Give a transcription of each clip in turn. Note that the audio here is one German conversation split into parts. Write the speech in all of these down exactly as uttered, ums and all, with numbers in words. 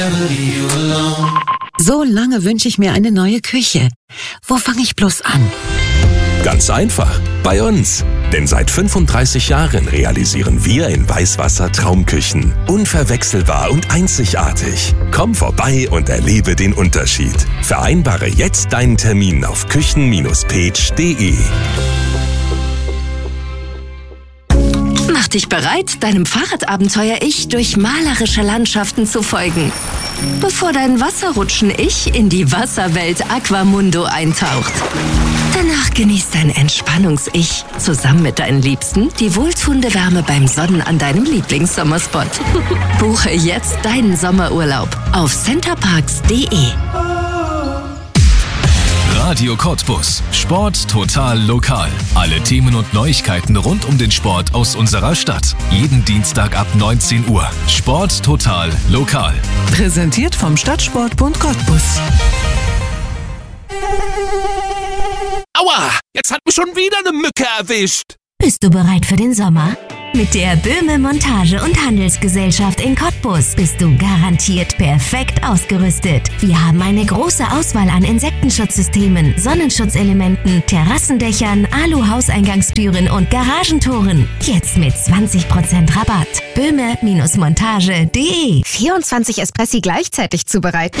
So lange wünsche ich mir eine neue Küche. Wo fange ich bloß an? Ganz einfach, bei uns. Denn seit fünfunddreißig Jahren realisieren wir in Weißwasser Traumküchen. Unverwechselbar und einzigartig. Komm vorbei und erlebe den Unterschied. Vereinbare jetzt deinen Termin auf küchen Bindestrich page punkt de. Mach dich bereit, deinem Fahrradabenteuer-Ich durch malerische Landschaften zu folgen. Bevor dein Wasserrutschen-Ich in die Wasserwelt Aquamundo eintaucht. Danach genießt dein Entspannungs-Ich zusammen mit deinen Liebsten die wohltuende Wärme beim Sonnen an deinem Lieblingssommerspot. Buche jetzt deinen Sommerurlaub auf centerparks punkt de. Radio Cottbus. Sport total lokal. Alle Themen und Neuigkeiten rund um den Sport aus unserer Stadt. Jeden Dienstag ab neunzehn Uhr. Sport total lokal. Präsentiert vom Stadtsportbund Cottbus. Aua! Jetzt hat mich schon wieder eine Mücke erwischt. Bist du bereit für den Sommer? Mit der Böhme Montage- und Handelsgesellschaft in Cottbus bist du garantiert perfekt ausgerüstet. Wir haben eine große Auswahl an Insektenschutzsystemen, Sonnenschutzelementen, Terrassendächern, Alu-Hauseingangstüren und Garagentoren. Jetzt mit zwanzig Prozent Rabatt. Böhme Montage punkt de. vierundzwanzig Espressi gleichzeitig zubereiten?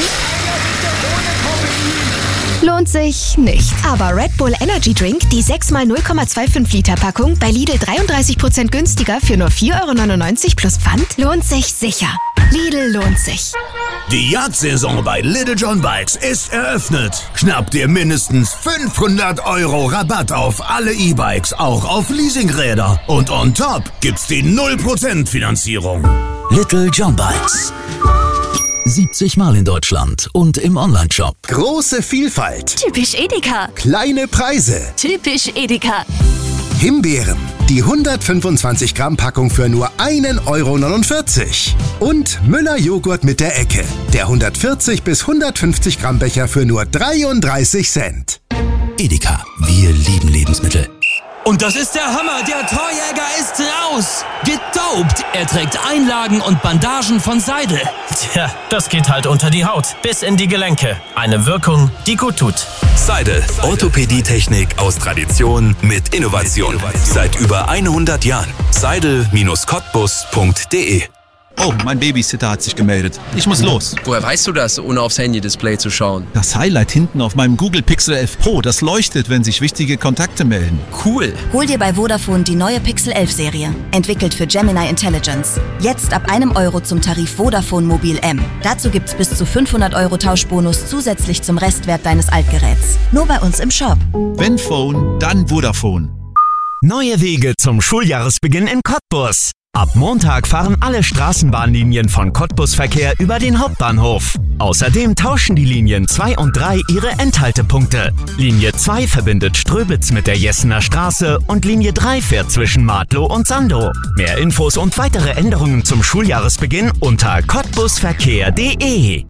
Lohnt sich nicht. Aber Red Bull Energy Drink, die sechs mal null Komma fünfundzwanzig Liter Packung, bei Lidl dreiunddreißig Prozent günstiger für nur vier Euro neunundneunzig plus Pfand, lohnt sich sicher. Lidl lohnt sich. Die Jagdsaison bei Little John Bikes ist eröffnet. Schnapp dir mindestens fünfhundert Euro Rabatt auf alle E-Bikes, auch auf Leasingräder. Und on top gibt's die null Prozent Finanzierung. Little John Bikes. siebzig Mal in Deutschland und im Onlineshop. Große Vielfalt. Typisch Edeka. Kleine Preise. Typisch Edeka. Himbeeren. Die hundertfünfundzwanzig Gramm Packung für nur ein Euro neunundvierzig. Und Müller Joghurt mit der Ecke. Der hundertvierzig bis hundertfünfzig Gramm Becher für nur dreiunddreißig Cent. Edeka. Wir lieben Lebensmittel. Und das ist der Hammer, der Torjäger ist raus. Gedopt. Er trägt Einlagen und Bandagen von Seidel. Tja, das geht halt unter die Haut, bis in die Gelenke. Eine Wirkung, die gut tut. Seidel. Orthopädietechnik aus Tradition mit Innovation. Seit über hundert Jahren. Seidel Bindestrich cottbus punkt de. Oh, mein Babysitter hat sich gemeldet. Ich muss los. Woher weißt du das, ohne aufs Handy-Display zu schauen? Das Highlight hinten auf meinem Google Pixel elf Pro, das leuchtet, wenn sich wichtige Kontakte melden. Cool. Hol dir bei Vodafone die neue Pixel elf Serie. Entwickelt für Gemini Intelligence. Jetzt ab einem Euro zum Tarif Vodafone Mobil M. Dazu gibt's bis zu fünfhundert Euro Tauschbonus zusätzlich zum Restwert deines Altgeräts. Nur bei uns im Shop. Wenn Phone, dann Vodafone. Neue Wege zum Schuljahresbeginn in Cottbus. Ab Montag fahren alle Straßenbahnlinien von Cottbus-Verkehr über den Hauptbahnhof. Außerdem tauschen die Linien zwei und drei ihre Endhaltepunkte. Linie zwei verbindet Ströbitz mit der Jessener Straße und Linie drei fährt zwischen Martlow und Sandow. Mehr Infos und weitere Änderungen zum Schuljahresbeginn unter cottbusverkehr punkt de.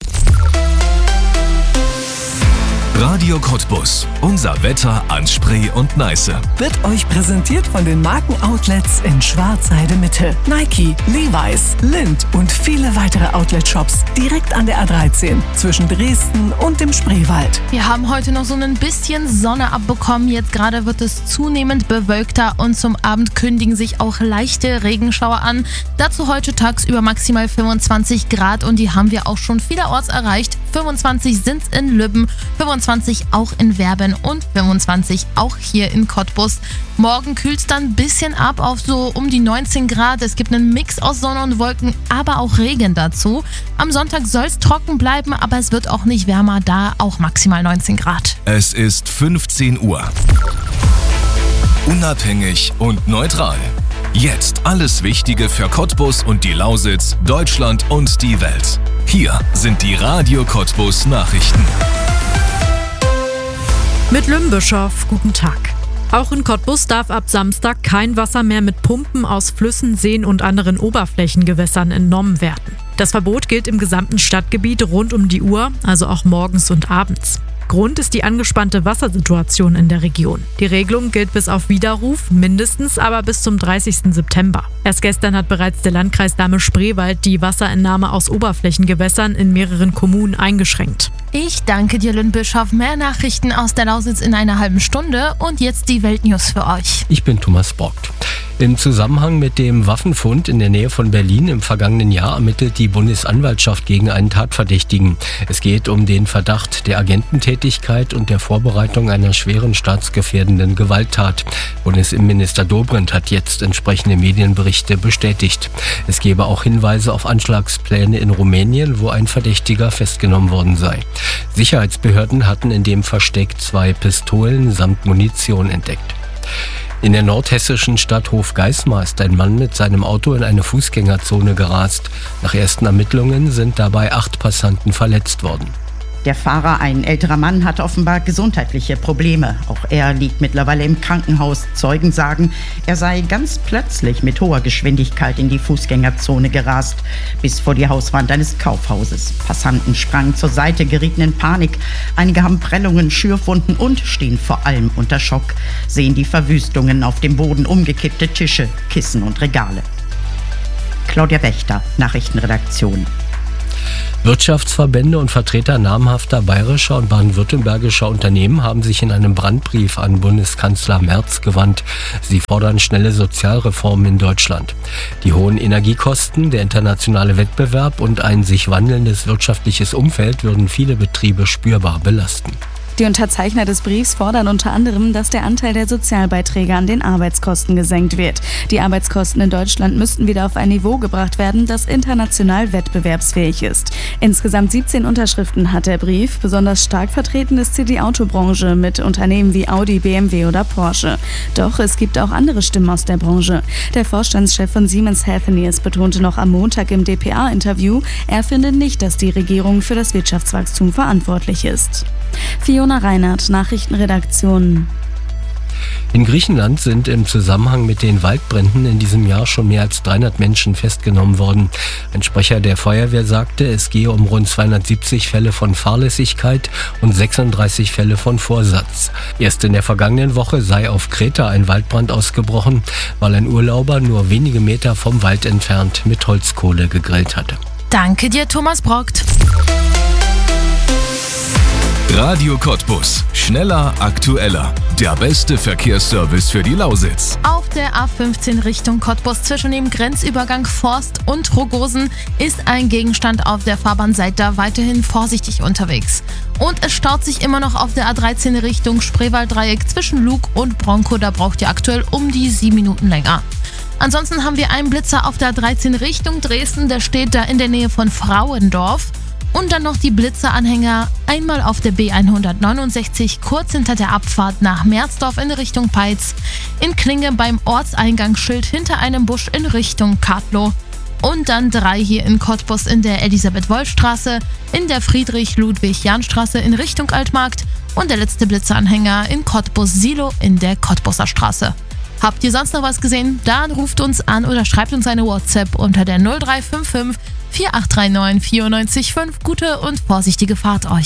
Radio Cottbus. Unser Wetter an Spree und Neiße. Wird euch präsentiert von den Markenoutlets in Schwarzheide Mitte. Nike, Levi's, Lindt und viele weitere Outlet-Shops direkt an der A dreizehn zwischen Dresden und dem Spreewald. Wir haben heute noch so ein bisschen Sonne abbekommen. Jetzt gerade wird es zunehmend bewölkter und zum Abend kündigen sich auch leichte Regenschauer an. Dazu heute tagsüber maximal fünfundzwanzig Grad und die haben wir auch schon vielerorts erreicht. fünfundzwanzig sind es in Lübben, fünfundzwanzig auch in Werben und fünfundzwanzig auch hier in Cottbus. Morgen kühlt es dann ein bisschen ab auf so um die neunzehn Grad. Es gibt einen Mix aus Sonne und Wolken, aber auch Regen dazu. Am Sonntag soll es trocken bleiben, aber es wird auch nicht wärmer, da auch maximal neunzehn Grad. Es ist fünfzehn Uhr. Unabhängig und neutral. Jetzt alles Wichtige für Cottbus und die Lausitz, Deutschland und die Welt. Hier sind die Radio Cottbus Nachrichten. Mit Lümbischow, guten Tag. Auch in Cottbus darf ab Samstag kein Wasser mehr mit Pumpen aus Flüssen, Seen und anderen Oberflächengewässern entnommen werden. Das Verbot gilt im gesamten Stadtgebiet rund um die Uhr, also auch morgens und abends. Grund ist die angespannte Wassersituation in der Region. Die Regelung gilt bis auf Widerruf, mindestens aber bis zum dreißigsten September. Erst gestern hat bereits der Landkreis Dahme-Spreewald die Wasserentnahme aus Oberflächengewässern in mehreren Kommunen eingeschränkt. Ich danke dir, Lynn Bischoff. Mehr Nachrichten aus der Lausitz in einer halben Stunde und jetzt die Weltnews für euch. Ich bin Thomas Borgt. Im Zusammenhang mit dem Waffenfund in der Nähe von Berlin im vergangenen Jahr ermittelt die Bundesanwaltschaft gegen einen Tatverdächtigen. Es geht um den Verdacht der Agententätigkeit und der Vorbereitung einer schweren staatsgefährdenden Gewalttat. Bundesinnenminister Dobrindt hat jetzt entsprechende Medienberichte bestätigt. Es gebe auch Hinweise auf Anschlagspläne in Rumänien, wo ein Verdächtiger festgenommen worden sei. Sicherheitsbehörden hatten in dem Versteck zwei Pistolen samt Munition entdeckt. In der nordhessischen Stadt Hofgeismar ist ein Mann mit seinem Auto in eine Fußgängerzone gerast. Nach ersten Ermittlungen sind dabei acht Passanten verletzt worden. Der Fahrer, ein älterer Mann, hat offenbar gesundheitliche Probleme. Auch er liegt mittlerweile im Krankenhaus. Zeugen sagen, er sei ganz plötzlich mit hoher Geschwindigkeit in die Fußgängerzone gerast, bis vor die Hauswand eines Kaufhauses. Passanten sprangen zur Seite, gerieten in Panik. Einige haben Prellungen, Schürfwunden und stehen vor allem unter Schock, sehen die Verwüstungen auf dem Boden, umgekippte Tische, Kissen und Regale. Claudia Wächter, Nachrichtenredaktion. Wirtschaftsverbände und Vertreter namhafter bayerischer und baden-württembergischer Unternehmen haben sich in einem Brandbrief an Bundeskanzler Merz gewandt. Sie fordern schnelle Sozialreformen in Deutschland. Die hohen Energiekosten, der internationale Wettbewerb und ein sich wandelndes wirtschaftliches Umfeld würden viele Betriebe spürbar belasten. Die Unterzeichner des Briefs fordern unter anderem, dass der Anteil der Sozialbeiträge an den Arbeitskosten gesenkt wird. Die Arbeitskosten in Deutschland müssten wieder auf ein Niveau gebracht werden, das international wettbewerbsfähig ist. Insgesamt siebzehn Unterschriften hat der Brief. Besonders stark vertreten ist hier die Autobranche mit Unternehmen wie Audi, B M W oder Porsche. Doch es gibt auch andere Stimmen aus der Branche. Der Vorstandschef von Siemens Healthineers betonte noch am Montag im D P A-Interview, er finde nicht, dass die Regierung für das Wirtschaftswachstum verantwortlich ist. Fiona Reinhardt, Nachrichtenredaktion. In Griechenland sind im Zusammenhang mit den Waldbränden in diesem Jahr schon mehr als dreihundert Menschen festgenommen worden. Ein Sprecher der Feuerwehr sagte, es gehe um rund zweihundertsiebzig Fälle von Fahrlässigkeit und sechsunddreißig Fälle von Vorsatz. Erst in der vergangenen Woche sei auf Kreta ein Waldbrand ausgebrochen, weil ein Urlauber nur wenige Meter vom Wald entfernt mit Holzkohle gegrillt hatte. Danke dir, Thomas Borgt. Radio Cottbus. Schneller, aktueller. Der beste Verkehrsservice für die Lausitz. Auf der A fünfzehn Richtung Cottbus zwischen dem Grenzübergang Forst und Rogosen ist ein Gegenstand auf der Fahrbahnseite weiterhin vorsichtig unterwegs. Und es staut sich immer noch auf der A dreizehn Richtung Spreewalddreieck zwischen Lug und Bronkow. Da braucht ihr aktuell um die sieben Minuten länger. Ansonsten haben wir einen Blitzer auf der A dreizehn Richtung Dresden. Der steht da in der Nähe von Frauendorf. Und dann noch die Blitzeranhänger, einmal auf der B hundertneunundsechzig, kurz hinter der Abfahrt nach Merzdorf in Richtung Peitz, in Klinge beim Ortseingangsschild hinter einem Busch in Richtung Kadlow. Und dann drei hier in Cottbus in der Elisabeth-Wolf-Straße, in der Friedrich-Ludwig-Jahn-Straße in Richtung Altmarkt und der letzte Blitzeranhänger in Cottbus-Silo in der Cottbuser Straße. Habt ihr sonst noch was gesehen? Dann ruft uns an oder schreibt uns eine WhatsApp unter der null drei fünf fünf vier acht drei neun vier neun fünf. Gute und vorsichtige Fahrt euch.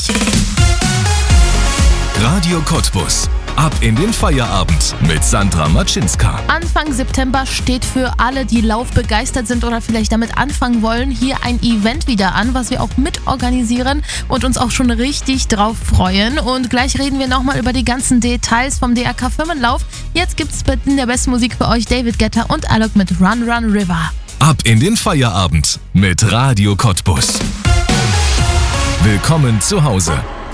Radio Cottbus. Ab in den Feierabend mit Sandra Matschinska. Anfang September steht für alle, die laufbegeistert sind oder vielleicht damit anfangen wollen, hier ein Event wieder an, was wir auch mitorganisieren und uns auch schon richtig drauf freuen. Und gleich reden wir nochmal über die ganzen Details vom D R K-Firmenlauf. Jetzt gibt's in der besten Musik für euch David Guetta und Alok mit Run Run River. Ab in den Feierabend mit Radio Cottbus. Willkommen zu Hause.